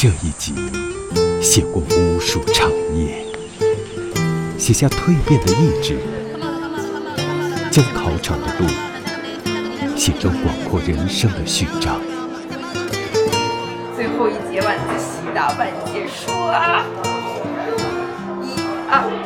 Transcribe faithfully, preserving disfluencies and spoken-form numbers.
这一集，写过无数长夜，写下蜕变的意志，将考场的路写成广阔人生的序章。 最后一节晚自习大半结束啊！一二。